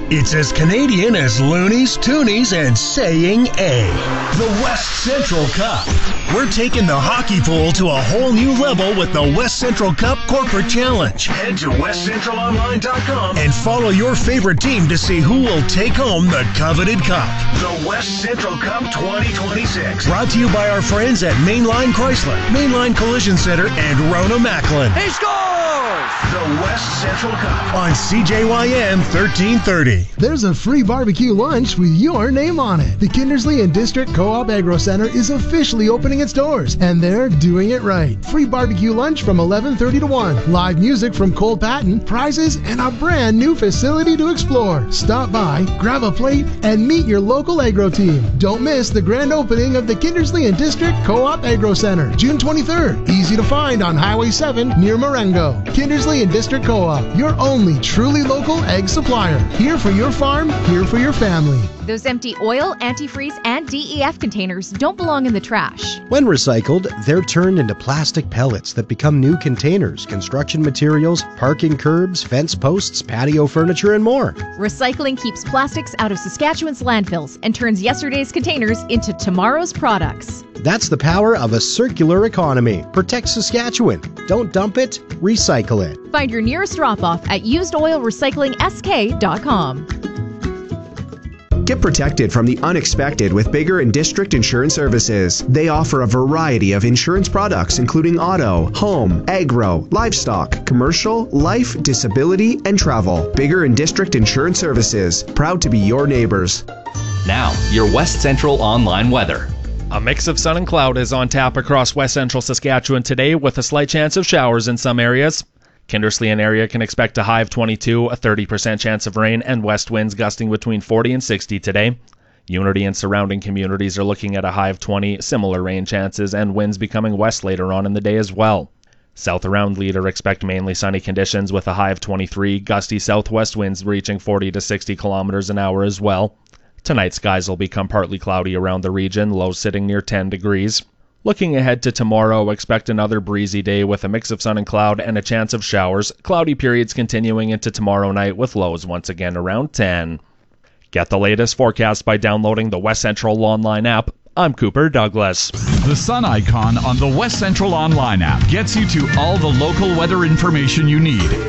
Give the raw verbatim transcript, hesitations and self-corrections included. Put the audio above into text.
It's as Canadian as loonies, toonies, and saying A. The West Central Cup. We're taking the hockey pool to a whole new level with the West Central Cup Corporate Challenge. Head to west central online dot com and follow your favorite team to see who will take home the coveted cup. The West Central Cup twenty twenty-six. Brought to you by our friends at Mainline Chrysler, Mainline Collision Center, and Rona Macklin. He scores! The West Central Cup on C J Y M thirteen thirty. There's a free barbecue lunch with your name on it. The Kindersley and District Co-op Agro Center is officially opening its doors, and they're doing it right. Free barbecue lunch from eleven thirty to one. Live music from Cole Patton, prizes, and a brand new facility to explore. Stop by, grab a plate, and meet your local agro team. Don't miss the grand opening of the Kindersley and District Co-op Agro Center, June twenty-third. Easy to find on Highway seven near Marengo. Kindersley and District Co-op, your only truly local egg supplier. Here for your farm, here for your family. Those empty oil, antifreeze, and D E F containers don't belong in the trash. When recycled, they're turned into plastic pellets that become new containers, construction materials, parking curbs, fence posts, patio furniture, and more. Recycling keeps plastics out of Saskatchewan's landfills and turns yesterday's containers into tomorrow's products. That's the power of a circular economy. Protect Saskatchewan. Don't dump it, recycle it. Find your nearest drop-off at used oil recycling s k dot com. Get protected from the unexpected with Bigger and District Insurance Services. They offer a variety of insurance products, including auto, home, agro, livestock, commercial, life, disability, and travel. Bigger and District Insurance Services, proud to be your neighbors. Now, your West Central online weather. A mix of sun and cloud is on tap across West Central Saskatchewan today, with a slight chance of showers in some areas. Kindersley and area can expect a high of twenty-two, a thirty percent chance of rain, and west winds gusting between forty and sixty today. Unity and surrounding communities are looking at a high of twenty, similar rain chances, and winds becoming west later on in the day as well. South around Leader expect mainly sunny conditions with a high of twenty-three, gusty southwest winds reaching forty to sixty kilometers an hour as well. Tonight skies will become partly cloudy around the region, lows sitting near ten degrees. Looking ahead to tomorrow, expect another breezy day with a mix of sun and cloud and a chance of showers. Cloudy periods continuing into tomorrow night with lows once again around ten. Get the latest forecast by downloading the West Central Online app. I'm Cooper Douglas. The sun icon on the West Central Online app gets you to all the local weather information you need.